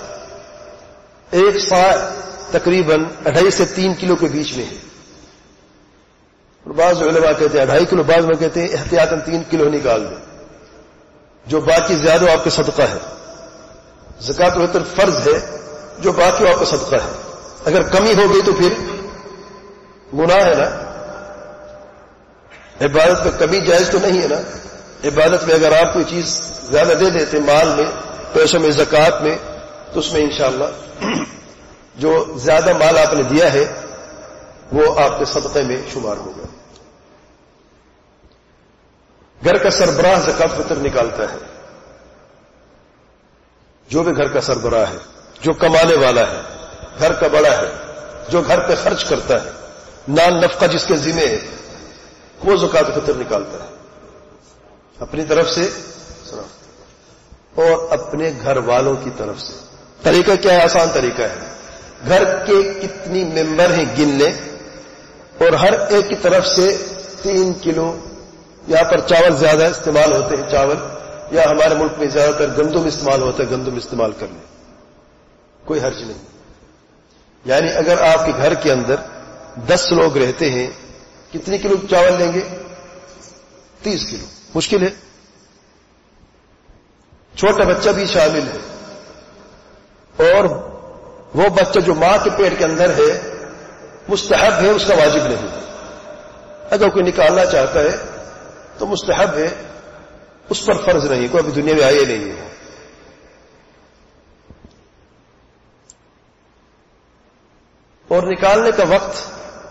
1 صاع تقریباً 2.5 سے 3 کلو کے بیچ میں ہے. اور بعض علماء کہتے ہیں 2.5 کلو، بعض میں کہتے ہیں احتیاطاً 3 کلو نکال دیں، جو باقی زیادہ آپ کا صدقہ ہے. زکوٰۃ الفطر فرض ہے، جو باقی آپ کا صدقہ ہے. اگر کمی ہو گئی تو پھر گناہ ہے نا. عبادت میں کمی جائز تو نہیں ہے نا. عبادت میں اگر آپ کوئی چیز زیادہ دے دیتے مال میں، پیسوں میں، زکوٰۃ میں، تو اس میں انشاءاللہ جو زیادہ مال آپ نے دیا ہے وہ آپ کے صدقے میں شمار ہوگا. گھر کا سربراہ زکوٰۃ فطر نکالتا ہے. جو بھی گھر کا سربراہ ہے، جو کمانے والا ہے، گھر کا بڑا ہے، جو گھر پہ خرچ کرتا ہے، نان نفقہ جس کے ذمہ ہے، وہ زکوٰۃ فطر نکالتا ہے اپنی طرف سے اور اپنے گھر والوں کی طرف سے. طریقہ کیا ہے؟ آسان طریقہ ہے. گھر کے کتنی ممبر ہیں گن لیں، اور ہر ایک کی طرف سے 3 کلو. یہاں پر چاول زیادہ استعمال ہوتے ہیں، چاول، یا ہمارے ملک میں زیادہ تر گندم استعمال ہوتا ہے، گندم استعمال کر لیں، کوئی حرج نہیں. یعنی اگر آپ کے گھر کے اندر 10 لوگ رہتے ہیں، کتنے کلو چاول لیں گے؟ 30 کلو. مشکل ہے. چھوٹا بچہ بھی شامل ہے، اور وہ بچہ جو ماں کے پیٹ کے اندر ہے مستحب ہے، اس کا واجب نہیں. اگر کوئی نکالنا چاہتا ہے تو مستحب ہے، اس پر فرض نہیں. کوئی ابھی دنیا میں آئے نہیں ہے. اور نکالنے کا وقت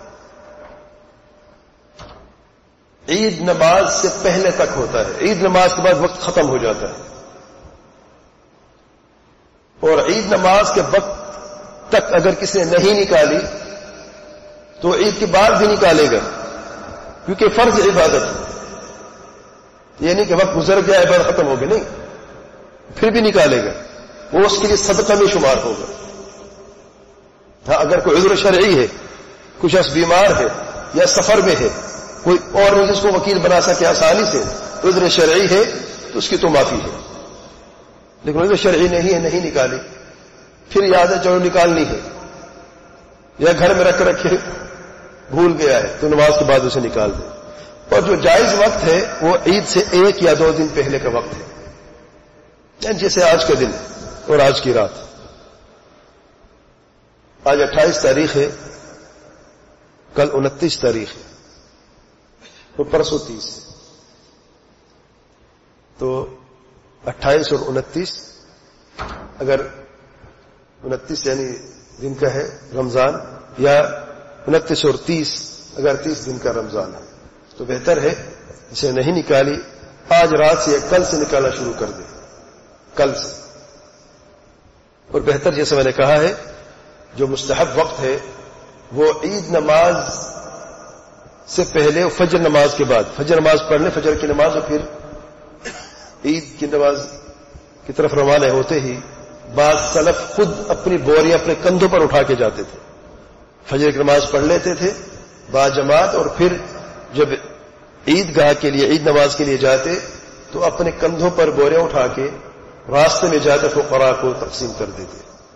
عید نماز سے پہلے تک ہوتا ہے. عید نماز کے بعد وقت ختم ہو جاتا ہے، اور عید نماز کے وقت تک اگر کسی نے نہیں نکالی تو عید کے بعد بھی نکالے گا، کیونکہ فرض عبادت ہے. یہ نہیں کہ وقت گزر گیا عبادت ختم ہو گئی، نہیں، پھر بھی نکالے گا، وہ اس کے لیے صدقہ میں شمار ہوگا. ہاں اگر کوئی عذر شرعی ہے، کچھ شخص بیمار ہے یا سفر میں ہے، کوئی اور نہیں جس کو وکیل بنا سکے آسانی سے، عذر شرعی ہے تو اس کی تو معافی ہے. لیکن عذر شرعی نہیں ہے، نہیں نکالی، پھر یاد ہے چلو نکالنی ہے، یا گھر میں رکھ رکھے بھول گیا ہے، تو نماز کے بعد اسے نکال دے. اور جو جائز وقت ہے وہ عید سے 1 یا 2 دن پہلے کا وقت ہے، یعنی جیسے آج کا دن اور آج کی رات. آج 28 تاریخ ہے، کل 29 تاریخ ہے، تو پرسوں 30 ہے. تو 28 اور 29، اگر 29 یعنی دن کا ہے رمضان، یا 29 اور 30 اگر 30 دن کا رمضان ہے، تو بہتر ہے اسے نہیں نکالی آج رات سے یا کل سے نکالنا شروع کر دے، کل سے. اور بہتر جیسے میں نے کہا ہے جو مستحب وقت ہے وہ عید نماز سے پہلے، فجر نماز کے بعد، فجر نماز پڑھنے، فجر کی نماز، اور پھر عید کی نماز کی طرف روانہ ہوتے ہی بعض سلف خود اپنی بوریاں اپنے کندھوں پر اٹھا کے جاتے تھے، فجر کی نماز پڑھ لیتے تھے با جماعت، اور پھر جب عید گاہ کے لیے، عید نماز کے لیے جاتے تو اپنے کندھوں پر بوریاں اٹھا کے راستے میں جاتے فقراء کو تقسیم کر دیتے.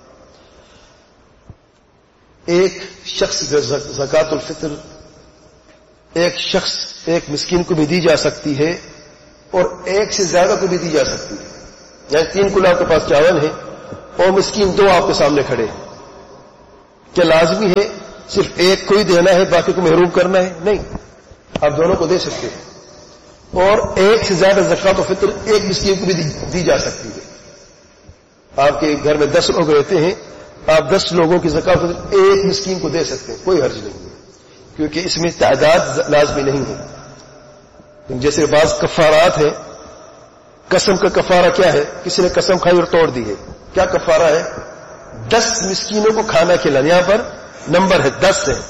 ایک شخص زکوٰۃ الفطر ایک شخص، ایک مسکین کو بھی دی جا سکتی ہے، اور ایک سے زیادہ کو بھی دی جا سکتی ہے. یعنی 3 کلو آپ کے پاس چاول ہے اور مسکین 2 آپ کے سامنے کھڑے ہیں، کیا لازمی ہے صرف ایک کو ہی دینا ہے باقی کو محروم کرنا ہے؟ نہیں، آپ دونوں کو دے سکتے ہیں. اور ایک سے زیادہ زکوٰۃ و فطر ایک مسکین کو بھی دی جا سکتی ہے. آپ کے گھر میں 10 لوگ رہتے ہیں, آپ 10 لوگوں کی زکوٰۃ و فطر ایک مسکین کو دے سکتے ہیں, کوئی حرج نہیں ہے, کیونکہ اس میں تعداد لازمی نہیں ہے. جیسے بعض کفارات ہیں, قسم کا کفارہ کیا ہے؟ کسی نے قسم کھائی اور توڑ دی ہے, کیا کفارہ ہے؟ 10 مسکینوں کو کھانا کھلانا. یہاں پر نمبر ہے 10 ہے,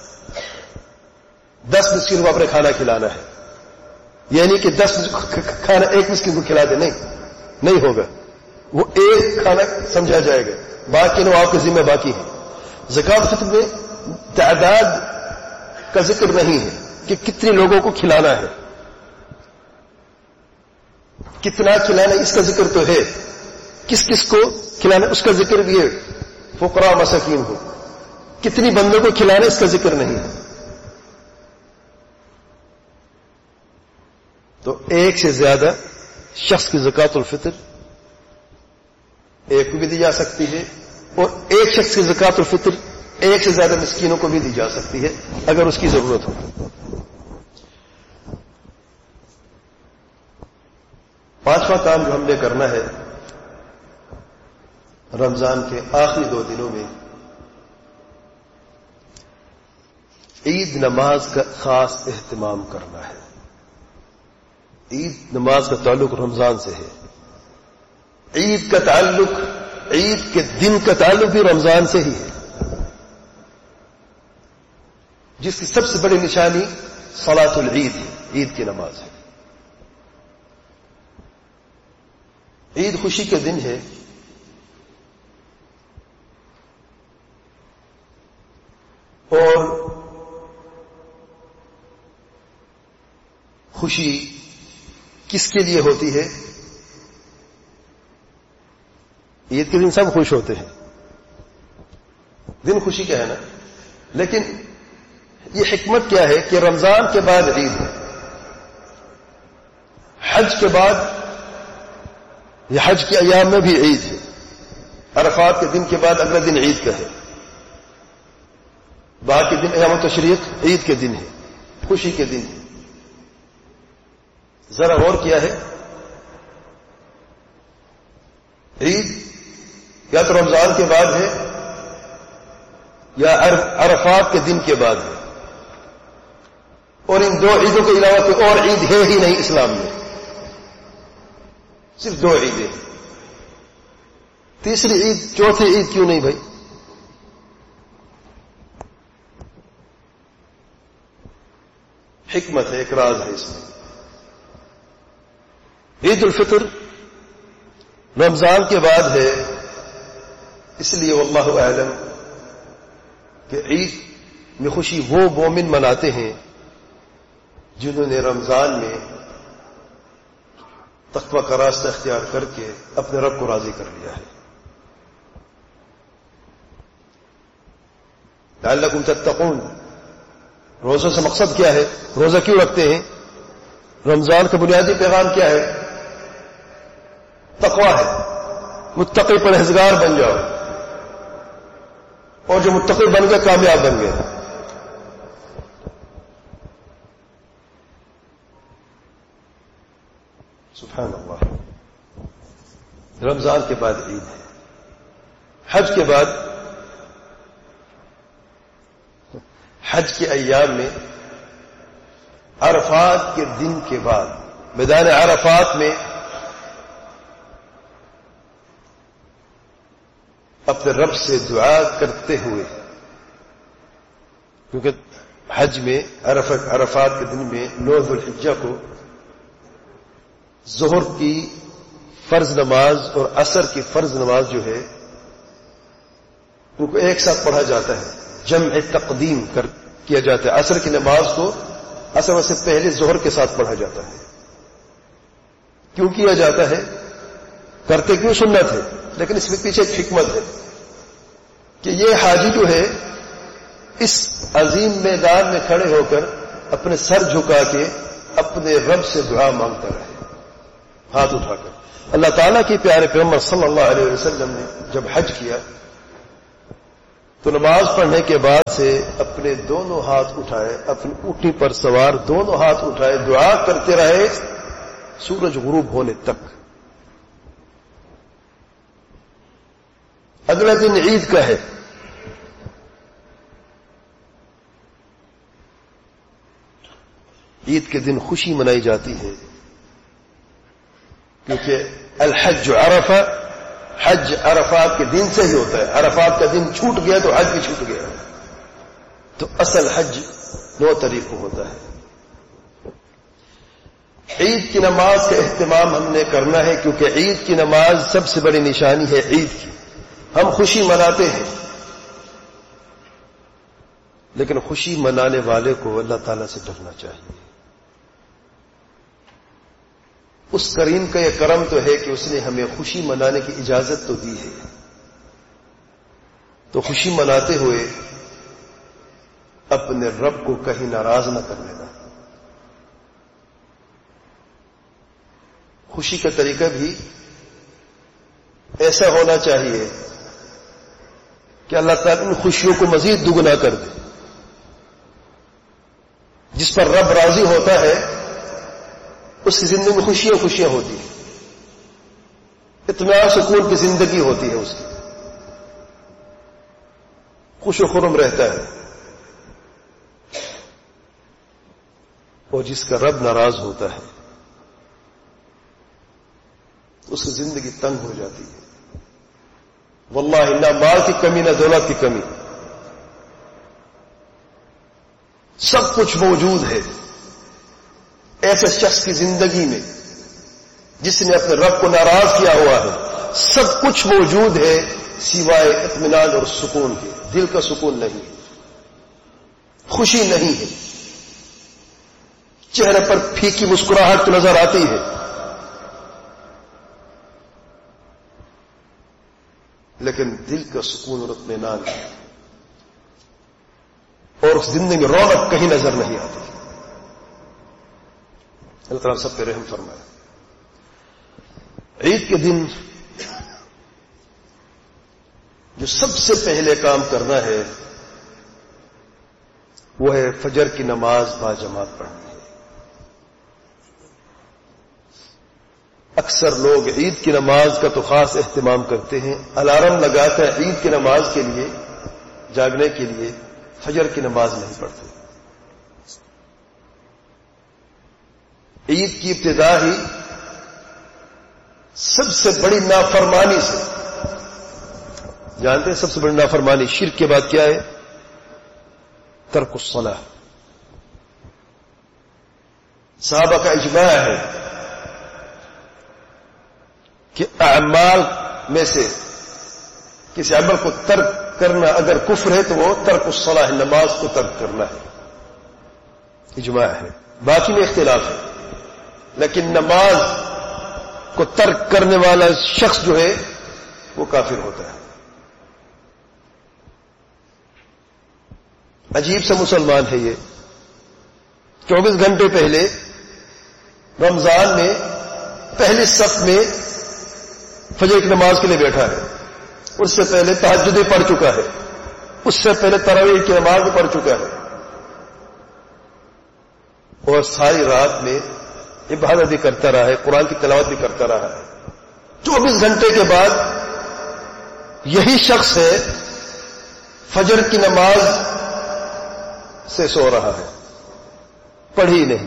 10 مسکینوں کو اپنے کھانا کھلانا ہے. یعنی کہ 10 کھانا ایک مسکین کو کھلا دے, نہیں ہوگا. وہ ایک کھانا سمجھا جائے گا, باقی وہ آپ کے ذمہ باقی ہے. زکوٰۃ فطر میں تعداد کا ذکر نہیں ہے کہ کتنے لوگوں کو کھلانا ہے, کتنا کھلانا اس کا ذکر تو ہے, کس کس کو کھلانا اس کا ذکر بھی ہے, فقراء مساکین کو. کتنی بندوں کو کھلانا اس کا ذکر نہیں ہے. تو ایک سے زیادہ شخص کی زکوٰۃ الفطر ایک کو بھی دی جا سکتی ہے, اور ایک شخص کی زکوٰۃ الفطر ایک سے زیادہ مسکینوں کو بھی دی جا سکتی ہے اگر اس کی ضرورت ہو. پانچواں کام جو ہم نے کرنا ہے رمضان کے آخری 2 دنوں میں, عید نماز کا خاص اہتمام کرنا ہے. عید نماز کا تعلق رمضان سے ہے. عید کا تعلق, عید کے دن کا تعلق بھی رمضان سے ہی ہے, جس کی سب سے بڑی نشانی صلاۃ العید ہے, عید کی نماز ہے. عید خوشی کے دن ہے, اور خوشی کس کے لیے ہوتی ہے؟ عید کے دن سب خوش ہوتے ہیں, دن خوشی کا ہے نا, لیکن یہ حکمت کیا ہے کہ رمضان کے بعد عید ہے, حج کے بعد یہ حج کے ایام میں بھی عید ہے, عرفات کے دن کے بعد اگلا دن عید کا ہے, باقی دن ایام تشریق عید کے دن ہے, خوشی کے دن ہے. ذرا غور کیا ہے, عید یا تو رمضان کے بعد ہے یا عرفات کے دن کے بعد ہے, اور ان 2 عیدوں کے علاوہ کوئی اور عید ہے ہی نہیں اسلام میں, صرف 2 عیدیں. تیسری عید, چوتھی عید کیوں نہیں بھائی؟ حکمت ہے, ایک راز ہے اس میں. عید الفطر رمضان کے بعد ہے, اس لیے واللہ اعلم کہ عید میں خوشی وہ مومن مناتے ہیں جنہوں نے رمضان میں تقوی کا راستہ اختیار کر کے اپنے رب کو راضی کر لیا ہے. لعلکم تتقون, روزہ سے مقصد کیا ہے؟ روزہ کیوں رکھتے ہیں؟ رمضان کا بنیادی پیغام کیا ہے؟ تقوی ہے. متقی پرہیزگار بن جاؤ, اور جو متقی بن گئے کامیاب بن گئے. سبحان اللہ. رمضان کے بعد عید ہے, حج کے بعد, حج کے ایام میں عرفات کے دن کے بعد میدان عرفات میں اپنے رب سے دعا کرتے ہوئے, کیونکہ حج میں عرفات کے دن میں 9 ذو الحجہ کو ظہر کی فرض نماز اور عصر کی فرض نماز جو ہے ان کو ایک ساتھ پڑھا جاتا ہے, جمع تقدیم کیا جاتا ہے. عصر کی نماز کو عصر سے پہلے ظہر کے ساتھ پڑھا جاتا ہے. کیوں کیا جاتا ہے؟ کرتے کیوں سنت ہے, لیکن اس میں پیچھے ایک حکمت ہے کہ یہ حاجی جو ہے اس عظیم میدان میں کھڑے ہو کر اپنے سر جھکا کے اپنے رب سے دعا مانگتا رہے, ہاتھ اٹھا کر. اللہ تعالیٰ کے پیارے پیغمبر صلی اللہ علیہ وسلم نے جب حج کیا تو نماز پڑھنے کے بعد سے اپنے دونوں ہاتھ اٹھائے، اپنی اونٹنی پر سوار دونوں ہاتھ اٹھائے، دعا کرتے رہے سورج غروب ہونے تک۔ اگلا دن عید کا ہے، عید کے دن خوشی منائی جاتی ہے، کیونکہ الحج عرفہ، حج عرفات کے دن سے ہی ہوتا ہے۔ عرفات کا دن چھوٹ گیا تو حج بھی چھوٹ گیا، تو اصل حج 2 طریقوں ہوتا ہے۔ عید کی نماز کا اہتمام ہم نے کرنا ہے، کیونکہ عید کی نماز سب سے بڑی نشانی ہے عید کی۔ ہم خوشی مناتے ہیں، لیکن خوشی منانے والے کو اللہ تعالیٰ سے ڈرنا چاہیے۔ اس کریم کا یہ کرم تو ہے کہ اس نے ہمیں خوشی منانے کی اجازت تو دی ہے، تو خوشی مناتے ہوئے اپنے رب کو کہیں ناراض نہ کر لینا۔ خوشی کا طریقہ بھی ایسا ہونا چاہیے کہ اللہ تعالیٰ ان خوشیوں کو مزید دگنا کر دے۔ جس پر رب راضی ہوتا ہے اس کی زندگی میں خوشیاں خوشیاں ہوتی ہیں، اطمینان سکون کی زندگی ہوتی ہے، اس کی خوش و خرم رہتا ہے۔ اور جس کا رب ناراض ہوتا ہے اس کی زندگی تنگ ہو جاتی ہے۔ واللہ نہ مال کی کمی نہ دولت کی کمی، سب کچھ موجود ہے ایسے شخص کی زندگی میں جس نے اپنے رب کو ناراض کیا ہوا ہے۔ سب کچھ موجود ہے سوائے اطمینان اور سکون کے، دل کا سکون نہیں، خوشی نہیں ہے، چہرے پر پھیکی مسکراہٹ تو نظر آتی ہے، لیکن دل کا سکون اور اطمینان ہے، اور اس زندگی میں رونق کہیں نظر نہیں آتی۔ اللہ تعالیٰ سب پہ رحم فرمائے۔ عید کے دن جو سب سے پہلے کام کرنا ہے وہ ہے فجر کی نماز باجماعت پڑھنی ہے۔ اکثر لوگ عید کی نماز کا تو خاص اہتمام کرتے ہیں، الارم لگاتا ہے عید کی نماز کے لیے، جاگنے کے لیے، فجر کی نماز نہیں پڑھتے۔ عید کی ابتدا ہی سب سے بڑی نافرمانی سے، جانتے ہیں سب سے بڑی نافرمانی شرک کے بعد کیا ہے؟ ترک الصلاۃ۔ صحابہ کا اجماع ہے کہ اعمال میں سے کسی عمل کو ترک کرنا اگر کفر ہے تو وہ ترک الصلاۃ، نماز کو ترک کرنا ہے، اجماع ہے۔ باقی میں اختلاف ہے، لیکن نماز کو ترک کرنے والا شخص جو ہے وہ کافر ہوتا ہے۔ عجیب سا مسلمان ہے یہ، 24 گھنٹے پہلے رمضان میں پہلی صف میں فجر کی نماز کے لیے بیٹھا ہے، اس سے پہلے تہجد پڑھ چکا ہے، اس سے پہلے تراویح کی نماز بھی پڑھ چکا ہے، اور ساری رات میں عبادت بھی کرتا رہا ہے، قرآن کی تلاوت بھی کرتا رہا ہے۔ 24 گھنٹے کے بعد یہی شخص ہے فجر کی نماز سے سو رہا ہے، پڑھی نہیں۔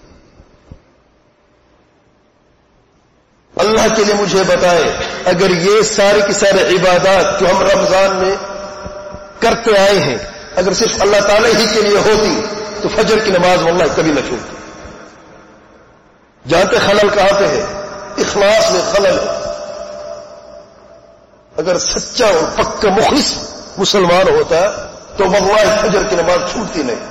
اللہ کے لیے مجھے بتائیں، اگر یہ ساری کی ساری عبادات جو ہم رمضان میں کرتے آئے ہیں اگر صرف اللہ تعالی ہی کے لیے ہوتی تو فجر کی نماز واللہ کبھی نہ چھوٹتی۔ جانتے خلل کہاں پہ ہے؟ اخلاص میں خلل ہے۔ اگر سچا اور پکا مخلص مسلمان ہوتا تو واللہ فجر کی نماز چھوٹتی نہیں۔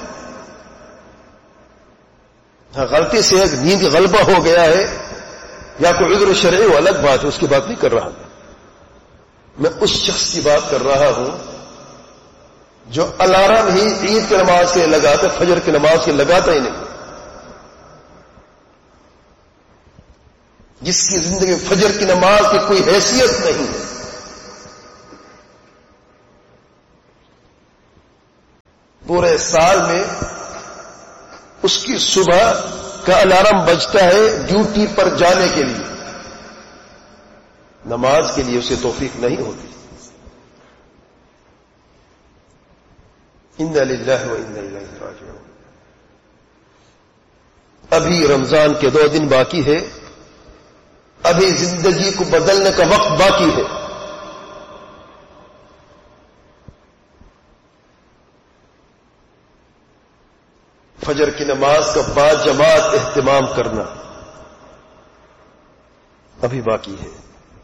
ہاں غلطی سے ایک نیند غلبہ ہو گیا ہے یا کوئی عذر شرعی وہ الگ بات ہے، اس کی بات نہیں کر رہا میں اس شخص کی بات کر رہا ہوں جو الارم ہی عید کی نماز کے لگاتا، فجر کی نماز کے لگاتا ہی نہیں، جس کی زندگی فجر کی نماز کی کوئی حیثیت نہیں ہے۔ پورے سال میں اس کی صبح کا الارم بجتا ہے ڈیوٹی پر جانے کے لیے، نماز کے لیے اسے توفیق نہیں ہوتی۔ انا للہ و انا الیہ راجعون۔ ابھی رمضان کے 2 دن باقی ہے، ابھی زندگی کو بدلنے کا وقت باقی ہے۔ فجر کی نماز کا باجماعت اہتمام کرنا ابھی باقی ہے۔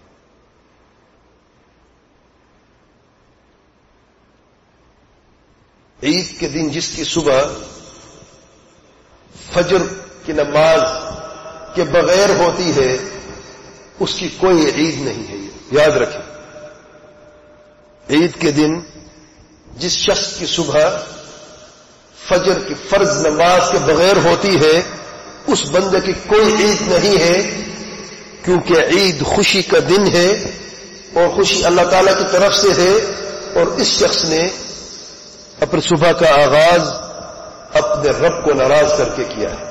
عید کے دن جس کی صبح فجر کی نماز کے بغیر ہوتی ہے اس کی کوئی عید نہیں ہے، یاد رکھیں۔ عید کے دن جس شخص کی صبح فجر کی فرض نماز کے بغیر ہوتی ہے اس بندے کی کوئی عید نہیں ہے، کیونکہ عید خوشی کا دن ہے اور خوشی اللہ تعالی کی طرف سے ہے، اور اس شخص نے اپنی صبح کا آغاز اپنے رب کو ناراض کر کے کیا ہے۔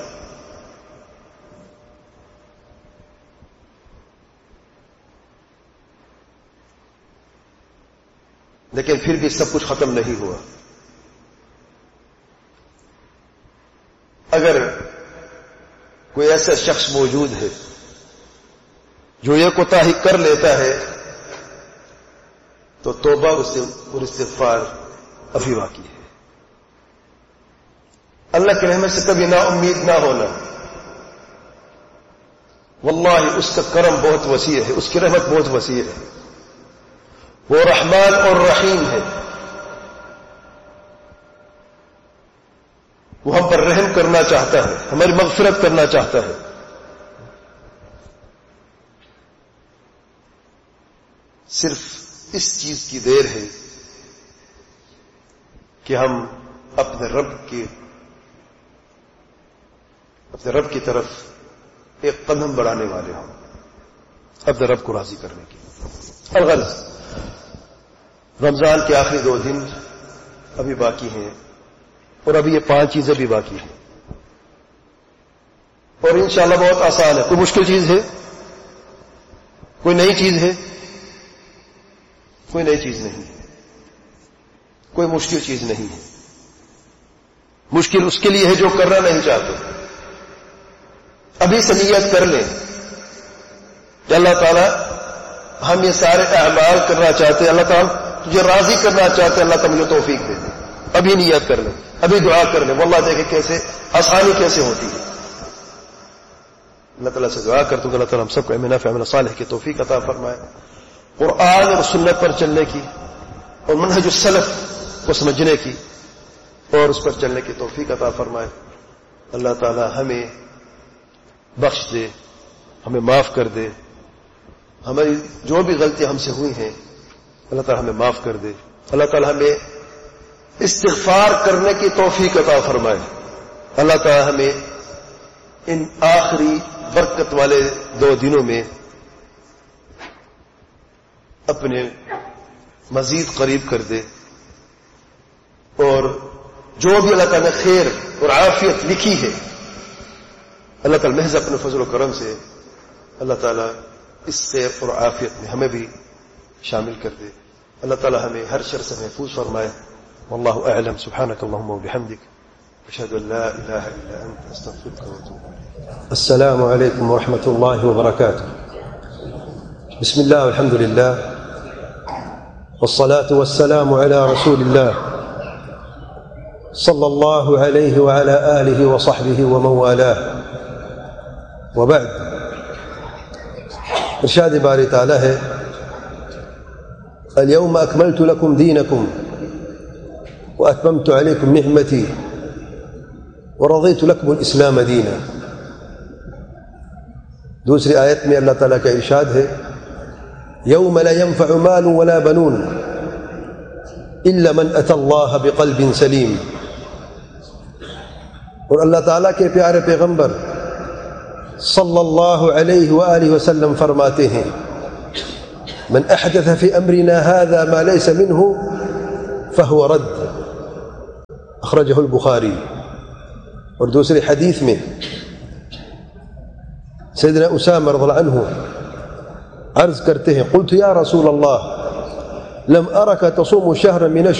لیکن پھر بھی سب کچھ ختم نہیں ہوا۔ اگر کوئی ایسا شخص موجود ہے جو یہ کوتاہی کر لیتا ہے تو توبہ اور استغفار ابھی باقی ہے۔ اللہ کی رحمت سے کبھی نا امید نہ ہونا، واللہ اس کا کرم بہت وسیع ہے، اس کی رحمت بہت وسیع ہے، وہ رحمان اور رحیم ہے، وہ ہم پر رحم کرنا چاہتا ہے، ہماری مغفرت کرنا چاہتا ہے۔ صرف اس چیز کی دیر ہے کہ ہم اپنے رب کی طرف ایک قدم بڑھانے والے ہوں، اپنے رب کو راضی کرنے کی۔ الغرض رمضان کے آخری 2 دن ابھی باقی ہیں، اور ابھی یہ 5 چیزیں بھی باقی ہیں، اور انشاءاللہ بہت آسان ہے۔ کوئی مشکل چیز ہے؟ کوئی نئی چیز ہے؟ کوئی نئی چیز نہیں ہے، کوئی مشکل چیز نہیں ہے۔ مشکل اس کے لیے ہے جو کرنا نہیں چاہتے۔ ابھی سے نیت کر لیں کہ اللہ تعالیٰ ہم یہ سارے اعمال کرنا چاہتے ہیں، اللہ تعالیٰ تجھے راضی کرنا چاہتے ہیں، اللہ تعالیٰ مجھے توفیق دے دے۔ ابھی نیت کر لیں، ابھی دعا کر لیں، واللہ دیکھیں کیسے آسانی کیسے ہوتی ہے۔ اللہ تعالیٰ سے دعا کرتا ہوں کہ اللہ تعالیٰ ہم سب کو علم نافع عمل صالح کی توفیق عطا فرمائے، قرآن اور سنت پر چلنے کی اور منہج السلف کو سمجھنے کی اور اس پر چلنے کی توفیق عطا فرمائے۔ اللہ تعالیٰ ہمیں بخش دے، ہمیں معاف کر دے، ہماری جو بھی غلطیاں ہم سے ہوئی ہیں اللہ تعالیٰ ہمیں معاف کر دے۔ اللہ تعالیٰ ہمیں استغفار کرنے کی توفیق عطا فرمائے۔ اللہ تعالیٰ ہمیں ان آخری برکت والے 2 دنوں میں اپنے مزید قریب کر دے، اور جو بھی اللہ تعالیٰ نے خیر اور عافیت لکھی ہے اللہ تعالیٰ محض اپنے فضل و کرم سے اللہ تعالیٰ اس خیر اور عافیت میں ہمیں بھی شامل کر دے۔ اللہ تعالیٰ ہمیں ہر شر سے محفوظ فرمائے۔ واللہ اعلم، سبحانک اللہم وبحمدک، اشہد ان لا الہ الا انت، استغفرک واتوب الیک۔ السلام علیکم ورحمۃ اللہ وبرکاتہ۔ بسم اللہ والحمد للہ والصلاة والسلام على رسول الله صلى الله عليه وعلى آله وصحبه ومن والاه، وبعد۔ ارشاد باری تعالی ہے اليوم أكملت لكم دينكم وأتممت عليكم نعمتي ورضيت لكم الإسلام دينا۔ دوسری آیت میں اللہ تعالیٰ کا ارشاد ہے يوم لا ينفع مال ولا بنون إلا من أتى الله بقلب سليم۔ اور اللہ تعالیٰ کے پیارے پیغمبر صلی اللہ علیہ وآلہ وسلم فرماتے ہیں من احدث في امرنا هذا ما ليس منه فهو رد۔ اخرجہ البخاری. اور دوسرے حدیث میں سیدنا اسامہ رضی اللہ عنہ عرض کرتے ہیں قلت یا رسول اللہ لم ارک تصوم شهرا من